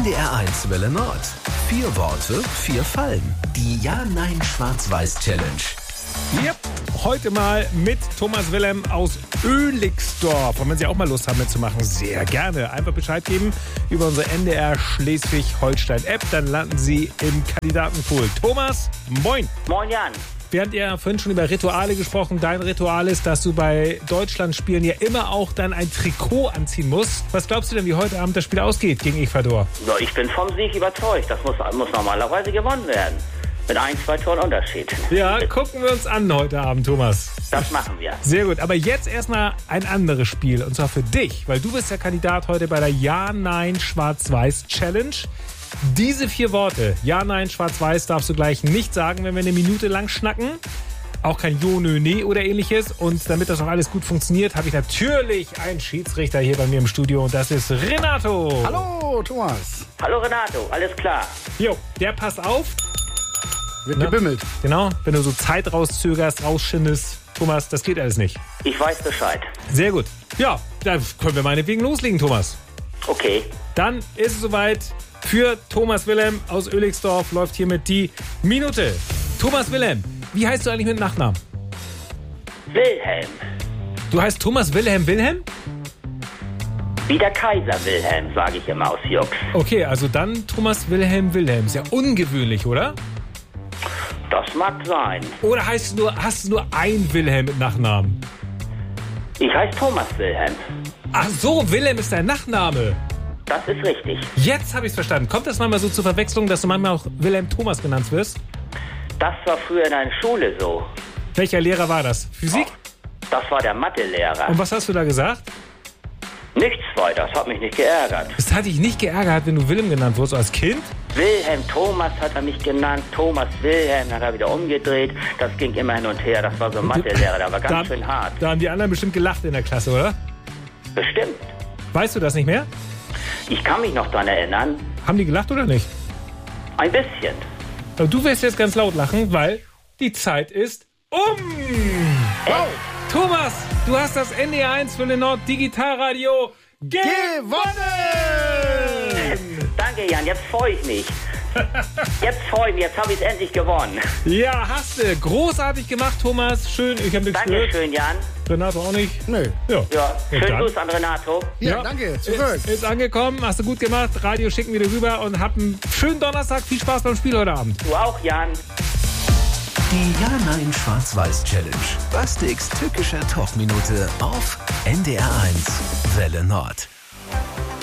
NDR1 Welle Nord. 4 Worte, 4 Fallen. Die Ja-Nein-Schwarz-Weiß-Challenge. Yep. Heute mal mit Thomas Wilhelm aus Oelixdorf. Und wenn Sie auch mal Lust haben mitzumachen, sehr gerne. Einfach Bescheid geben über unsere NDR Schleswig-Holstein-App. Dann landen Sie im Kandidatenpool. Thomas, moin. Moin Jan. Wir hatten ja vorhin schon über Rituale gesprochen. Dein Ritual ist, dass du bei Deutschlandspielen ja immer auch dann ein Trikot anziehen musst. Was glaubst du denn, wie heute Abend das Spiel ausgeht gegen Ecuador? So, ich bin vom Sieg überzeugt. Das muss normalerweise gewonnen werden. Mit 1-2 Toren Unterschied. Ja, gucken wir uns an heute Abend, Thomas. Das machen wir. Sehr gut, aber jetzt erstmal ein anderes Spiel. Und zwar für dich, weil du bist der Kandidat heute bei der Ja-Nein-Schwarz-Weiß-Challenge. Diese 4 Worte, Ja, Nein, Schwarz-Weiß, darfst du gleich nicht sagen, wenn wir eine Minute lang schnacken. Auch kein Jo, Nö, Nee oder ähnliches. Und damit das auch alles gut funktioniert, habe ich natürlich einen Schiedsrichter hier bei mir im Studio. Und das ist Renato. Hallo, Thomas. Hallo Renato, alles klar. Jo, der passt auf. Wird gebimmelt. Genau, wenn du so Zeit rauszögerst, rausschindest. Thomas, das geht alles nicht. Ich weiß Bescheid. Sehr gut. Ja, da können wir meinetwegen loslegen, Thomas. Okay. Dann ist es soweit. Für Thomas Wilhelm aus Oelixdorf läuft hiermit die Minute. Thomas Wilhelm, wie heißt du eigentlich mit Nachnamen? Wilhelm. Du heißt Thomas Wilhelm Wilhelm? Wie der Kaiser Wilhelm, sage ich immer aus Jux. Okay, also dann Thomas Wilhelm Wilhelm. Ist ja ungewöhnlich, oder? Das mag sein. Oder hast du nur ein Wilhelm mit Nachnamen? Ich heiße Thomas Wilhelm. Ach so, Wilhelm ist dein Nachname. Das ist richtig. Jetzt habe ich es verstanden. Kommt das manchmal so zur Verwechslung, dass du manchmal auch Wilhelm Thomas genannt wirst? Das war früher in einer Schule so. Welcher Lehrer war das? Physik? Das war der Mathelehrer. Und was hast du da gesagt? Nichts weiter, das hat mich nicht geärgert. Das hat dich nicht geärgert, wenn du Wilhelm genannt wurdest als Kind? Wilhelm Thomas hat er mich genannt, Thomas Wilhelm, dann hat er wieder umgedreht. Das ging immer hin und her, das war so ein Mathelehrer, der war ganz schön hart. Da haben die anderen bestimmt gelacht in der Klasse, oder? Bestimmt. Weißt du das nicht mehr? Ich kann mich noch daran erinnern. Haben die gelacht oder nicht? Ein bisschen. Aber du wirst jetzt ganz laut lachen, weil die Zeit ist Wow. Thomas, du hast das NDR1 Welle Nord Digitalradio gewonnen! Danke, Jan, jetzt freue ich mich. Jetzt habe ich es endlich gewonnen. Ja, hast du. Großartig gemacht, Thomas. Schön, ich habe nichts gehört. Dankeschön, Jan. Renato auch nicht? Nö. Ja, schönen Gruß an Renato. Ja, danke. Zurück. Ist angekommen, hast du gut gemacht. Radio schicken wir dir rüber und hab einen schönen Donnerstag. Viel Spaß beim Spiel heute Abend. Du auch, Jan. Die Ja-Nein-Schwarz-Weiß-Challenge. Bastiks tückischer Talkminute auf NDR1 Welle Nord.